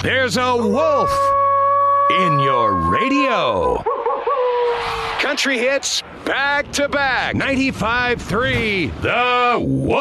There's a wolf in your radio. Country hits back to back. 95.3 The Wolf.